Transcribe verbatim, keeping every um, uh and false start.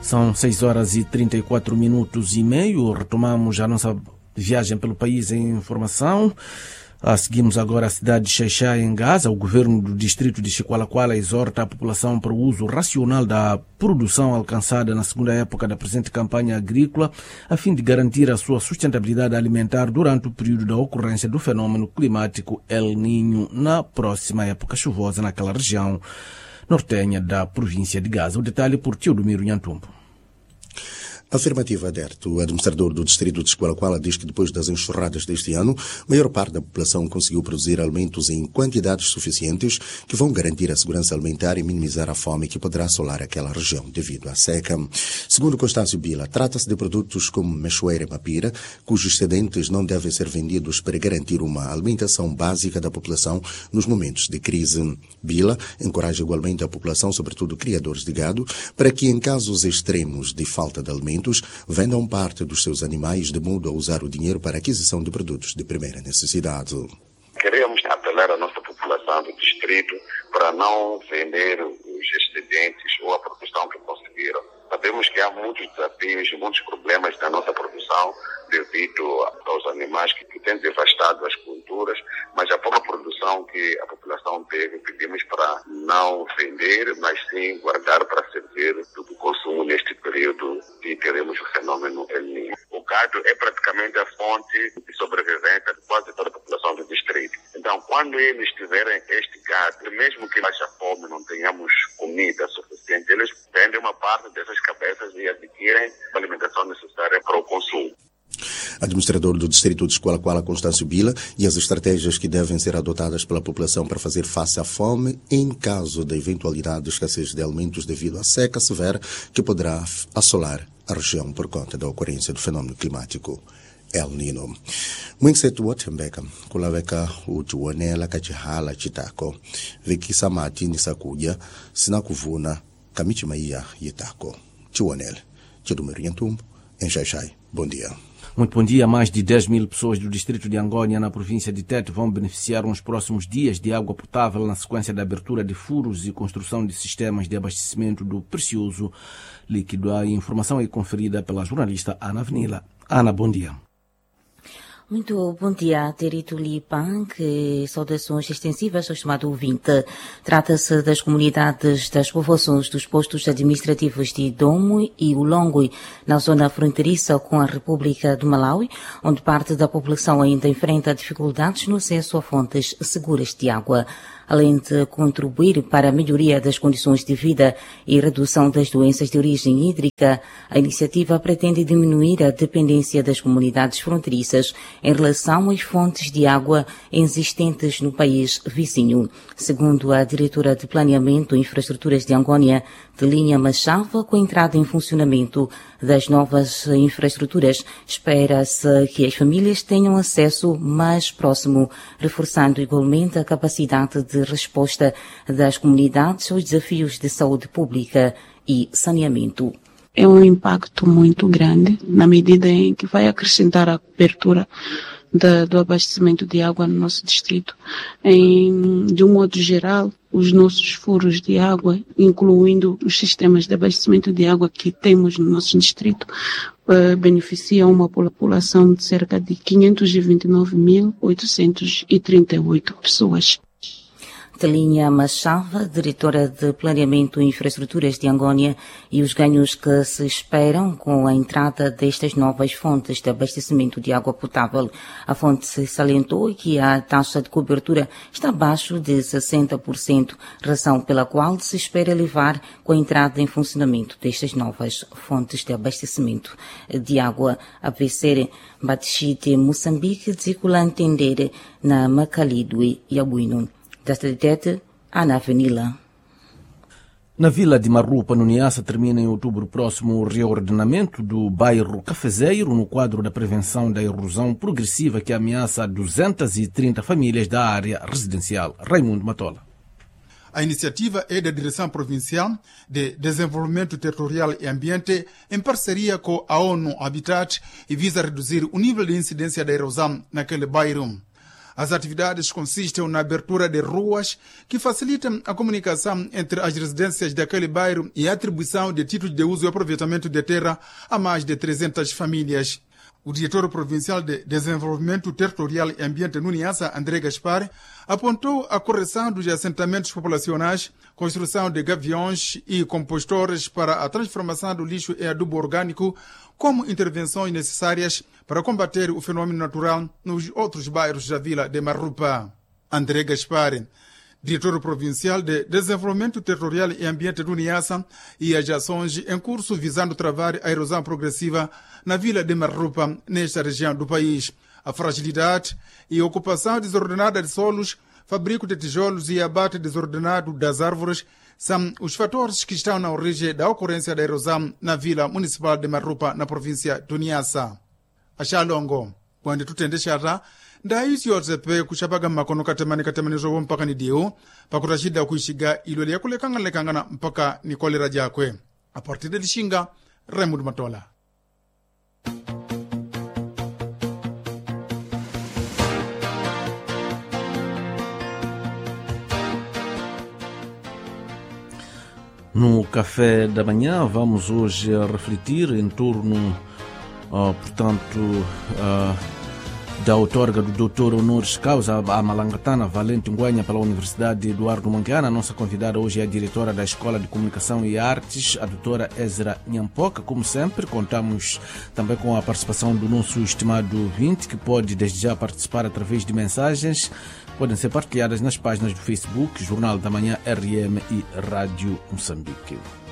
São seis horas e trinta e quatro minutos e meio. Retomamos a nossa viagem pelo país em informação. Ah, seguimos agora a cidade de Xai-Xai, em Gaza. O governo do distrito de Chiqualaquala exorta a população para o uso racional da produção alcançada na segunda época da presente campanha agrícola, a fim de garantir a sua sustentabilidade alimentar durante o período da ocorrência do fenômeno climático El Niño na próxima época chuvosa naquela região nortenha da província de Gaza. O detalhe por Teodomiro Nhantumbo. Afirmativa, Aderto. O administrador do distrito de Chiqualaquala diz que depois das enxurradas deste ano, a maior parte da população conseguiu produzir alimentos em quantidades suficientes que vão garantir a segurança alimentar e minimizar a fome que poderá assolar aquela região devido à seca. Segundo Constâncio Bila, trata-se de produtos como mechoeira e mapira, cujos excedentes não devem ser vendidos para garantir uma alimentação básica da população nos momentos de crise. Bila encoraja igualmente a população, sobretudo criadores de gado, para que em casos extremos de falta de alimentos, vendam parte dos seus animais de modo a usar o dinheiro para a aquisição de produtos de primeira necessidade. Queremos apelar à nossa população do distrito para não vender os excedentes ou a produção que conseguiram. Sabemos que há muitos desafios e muitos problemas na nossa produção devido aos animais que, que têm devastado as culturas, mas a pouca produção que a população teve, pedimos para não vender, mas sim guardar para servir do consumo neste período que teremos o fenômeno El Niño. O gado é praticamente a fonte de sobrevivência de quase toda a população do distrito. Então, quando eles tiverem este gado, mesmo que haja fome, não tenhamos comida suficiente, eles vendem uma parte dessas cabeças e adquirem a alimentação necessária para o consumo. Administrador do distrito de Chiqualaquala, Constâncio Bila, e as estratégias que devem ser adotadas pela população para fazer face à fome em caso da eventualidade de escassez de alimentos devido à seca severa que poderá assolar a região por conta da ocorrência do fenômeno climático El Niño. Mwinsetu Watembeka, kulaweka utuonela kachihala chitako, viki samati nisakuja, sinakuvuna kamichimaia yitako. Tuonela, Teodomiro Nhantumbo, em Xai-Xai. Bom dia. Muito bom dia. Mais de dez mil pessoas do distrito de Angônia, na província de Tete, vão beneficiar nos próximos dias de água potável na sequência da abertura de furos e construção de sistemas de abastecimento do precioso líquido. A informação é conferida pela jornalista Ana Avenila. Ana, bom dia. Muito bom dia, Terito Lipan, que saudações extensivas ao estimado ouvinte. Trata-se das comunidades das povoações dos postos administrativos de Domo e Ulongwe, na zona fronteiriça com a República do Malawi, onde parte da população ainda enfrenta dificuldades no acesso a fontes seguras de água. Além de contribuir para a melhoria das condições de vida e redução das doenças de origem hídrica, a iniciativa pretende diminuir a dependência das comunidades fronteiriças em relação às fontes de água existentes no país vizinho. Segundo a diretora de Planeamento e Infraestruturas de Angônia, Telinha Machava, com a entrada em funcionamento das novas infraestruturas, espera-se que as famílias tenham acesso mais próximo, reforçando igualmente a capacidade de resposta das comunidades aos desafios de saúde pública e saneamento. É um impacto muito grande, na medida em que vai acrescentar a cobertura da, do abastecimento de água no nosso distrito. Em, de um modo geral, os nossos furos de água, incluindo os sistemas de abastecimento de água que temos no nosso distrito, uh, beneficiam uma população de cerca de quinhentos e vinte e nove mil, oitocentos e trinta e oito pessoas. Telinha Machava, diretora de Planeamento e Infraestruturas de Angônia, e os ganhos que se esperam com a entrada destas novas fontes de abastecimento de água potável. A fonte salientou que a taxa de cobertura está abaixo de sessenta por cento, razão pela qual se espera elevar com a entrada em funcionamento destas novas fontes de abastecimento de água. A V C Batixite Moçambique, Ziculantendere, na Macalidwe e Abuino. Desta Tete, Ana Avenila. Na vila de Marrupa, no Niassa, termina em outubro próximo o reordenamento do bairro Cafezeiro no quadro da prevenção da erosão progressiva que ameaça duzentas e trinta famílias da área residencial. Raimundo Matola. A iniciativa é da Direção Provincial de Desenvolvimento Territorial e Ambiente em parceria com a ONU Habitat e visa reduzir o nível de incidência da erosão naquele bairro. As atividades consistem na abertura de ruas que facilitam a comunicação entre as residências daquele bairro e a atribuição de títulos de uso e aproveitamento de terra a mais de trezentas famílias. O diretor provincial de Desenvolvimento Territorial e Ambiente no Niassa, André Gaspar, apontou a correção dos assentamentos populacionais, construção de gaviões e compostores para a transformação do lixo em adubo orgânico como intervenções necessárias para combater o fenômeno natural nos outros bairros da vila de Marrupa. André Gaspar, diretor provincial de Desenvolvimento Territorial e Ambiente do Niassa, e as ações em curso visando travar a erosão progressiva na vila de Marrupa, nesta região do país. A fragilidade e ocupação desordenada de solos, fabrico de tijolos e abate desordenado das árvores são os fatores que estão na origem da ocorrência da erosão na vila municipal de Marrupa, na província do Niassa. A Xalongo, quando tu tende xarra, daí se yozepe kuchapaga makono katemani katemani zowo mpaka ni dio pakurashida kuishiga ilole ya kulekanga lekangana mpaka ni kolera jakwe. A partir de Lishinga, Raymond Matola. No café da manhã vamos hoje refletir em torno, uh, portanto, uh, da outorga do doutor honoris causa a malangatana Valente Nguanha pela Universidade Eduardo Mondlane. A nossa convidada hoje é a diretora da Escola de Comunicação e Artes, a doutora Ezra Nyampoka. Como sempre, contamos também com a participação do nosso estimado ouvinte, que pode desde já participar através de mensagens. Podem ser partilhadas nas páginas do Facebook, Jornal da Manhã R M e Rádio Moçambique.